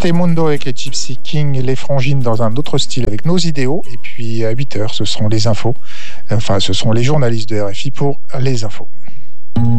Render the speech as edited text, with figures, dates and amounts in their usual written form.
Mundo avec les Gypsy Kings et les Frangines dans un autre style avec nos idéaux. Et puis à 8h, ce seront les infos. Enfin, ce seront les journalistes de RFI pour les infos.